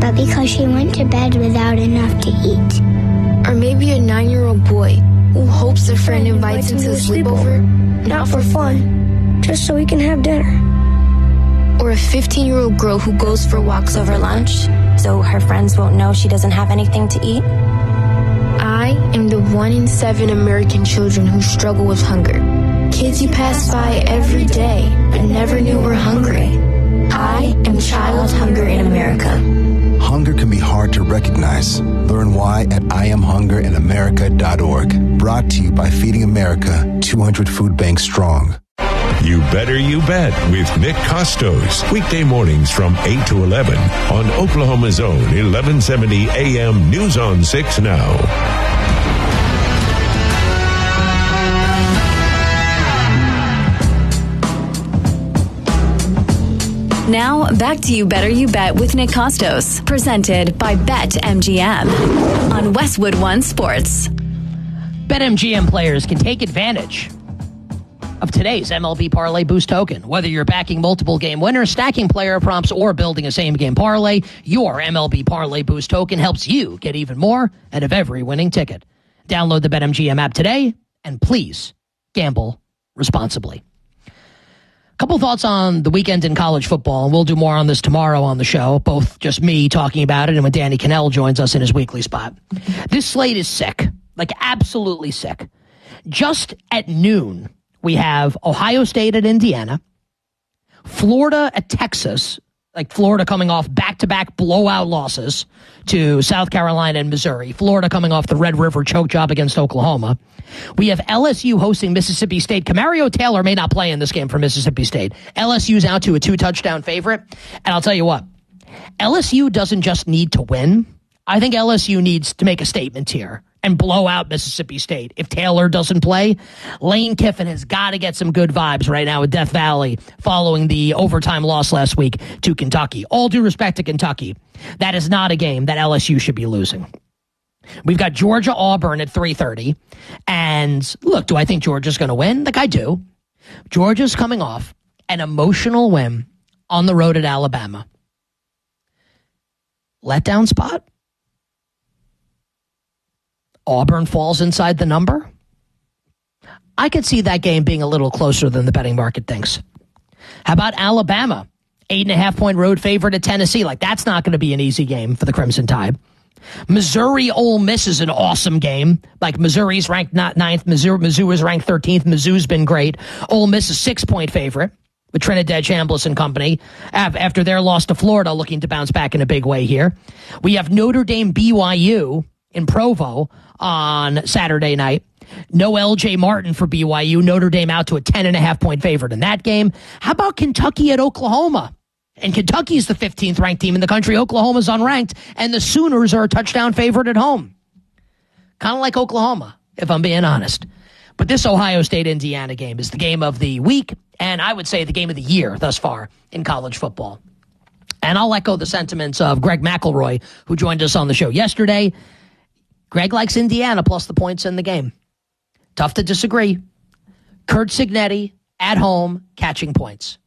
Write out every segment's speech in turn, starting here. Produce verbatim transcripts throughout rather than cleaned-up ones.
but because she went to bed without enough to eat. Or maybe a nine-year-old boy who hopes a friend invites him to a sleepover, not for fun, just so he can have dinner. Or a fifteen-year-old girl who goes for walks over lunch, so her friends won't know she doesn't have anything to eat. I am the one in seven American children who struggle with hunger. Kids you pass by every day, but never knew were hungry. I am child hunger in America. Hunger can be hard to recognize. Learn why at I am hunger in america dot org. Brought to you by Feeding America, two hundred food banks strong. You Better You Bet with Nick Costos. Weekday mornings from eight to eleven on Oklahoma's own eleven seventy A M News on six Now. Now, back to You Better You Bet with Nick Costos, presented by BetMGM on Westwood One Sports. BetMGM players can take advantage of today's M L B Parlay Boost token. Whether you're backing multiple game winners, stacking player prompts, or building a same-game parlay, your M L B Parlay Boost token helps you get even more out of every winning ticket. Download the BetMGM app today, and please gamble responsibly. Couple thoughts on the weekend in college football, and we'll do more on this tomorrow on the show, both just me talking about it and when Danny Cannell joins us in his weekly spot. This slate is sick, like absolutely sick. Just at noon, we have Ohio State at Indiana, Florida at Texas, like Florida coming off back-to-back blowout losses to South Carolina and Missouri, Florida coming off the Red River choke job against Oklahoma. We have L S U hosting Mississippi State. Camario Taylor may not play in this game for Mississippi State. L S U's out to a two-touchdown favorite. And I'll tell you what, L S U doesn't just need to win. I think L S U needs to make a statement here and blow out Mississippi State. If Taylor doesn't play, Lane Kiffin has got to get some good vibes right now with Death Valley following the overtime loss last week to Kentucky. All due respect to Kentucky, that is not a game that L S U should be losing. We've got Georgia-Auburn at three thirty. And look, do I think Georgia's going to win? Like I do. Georgia's coming off an emotional win on the road at Alabama. Letdown spot? Auburn falls inside the number? I could see that game being a little closer than the betting market thinks. How about Alabama? Eight and a half point road favorite at Tennessee. Like, that's not going to be an easy game for the Crimson Tide. Missouri Ole Miss is an awesome game. Like, Missouri's ranked not ninth. Mizzou, Mizzou is ranked thirteenth. Mizzou's been great. Ole Miss is six point favorite with Trinidad Chambliss and company after their loss to Florida, looking to bounce back in a big way here. We have Notre Dame B Y U in Provo on Saturday night. No L J Martin for B Y U. Notre Dame out to a ten and a half point favorite in that game. How about Kentucky at Oklahoma? And Kentucky's the fifteenth ranked team in the country. Oklahoma's unranked, and the Sooners are a touchdown favorite at home. Kind of like Oklahoma, if I'm being honest. But this Ohio State-Indiana game is the game of the week, and I would say the game of the year thus far in college football. And I'll echo the sentiments of Greg McElroy, who joined us on the show yesterday. Greg likes Indiana plus the points in the game. Tough to disagree. Kurt Cignetti at home catching points.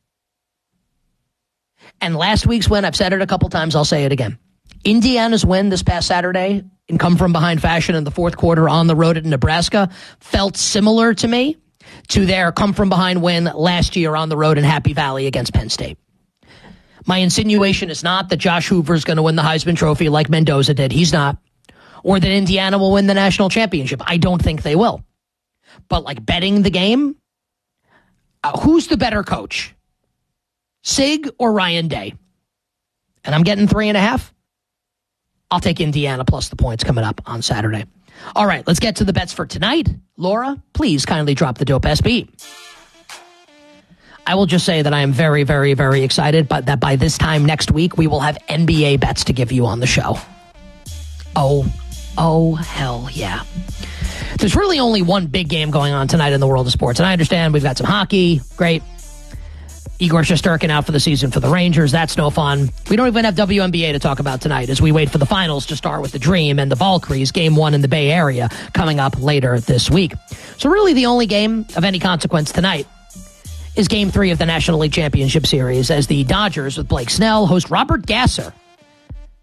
And last week's win, I've said it a couple times, I'll say it again. Indiana's win this past Saturday in come-from-behind fashion in the fourth quarter on the road at Nebraska felt similar to me to their come-from-behind win last year on the road in Happy Valley against Penn State. My insinuation is not that Josh Hoover is going to win the Heisman Trophy like Mendoza did. He's not. Or that Indiana will win the national championship. I don't think they will. But like betting the game, uh, who's the better coach? Sig or Ryan Day? And I'm getting three and a half. I'll take Indiana plus the points coming up on Saturday. All right, let's get to the bets for tonight. Laura, please kindly drop the dope S B. I will just say that I am very, very, very excited, but that by this time next week, we will have N B A bets to give you on the show. Oh, oh, hell yeah. There's really only one big game going on tonight in the world of sports, and I understand we've got some hockey. Great. Igor Shesterkin out for the season for the Rangers. That's no fun. We don't even have W N B A to talk about tonight as we wait for the finals to start with the Dream and the Valkyries, game one in the Bay Area, coming up later this week. So really the only game of any consequence tonight is game three of the National League Championship Series as the Dodgers with Blake Snell host Robert Gasser